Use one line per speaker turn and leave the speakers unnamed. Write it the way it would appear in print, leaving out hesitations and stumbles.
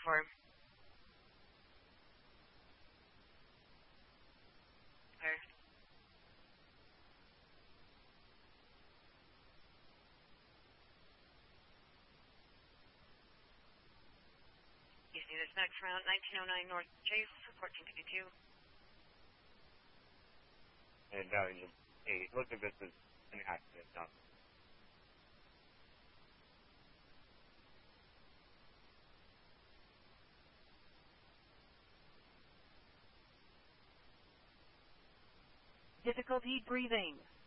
for? Or, you see this next round, 1909 North Chase, 1452.
And hey, look at this as an accident, not.
Difficulty breathing.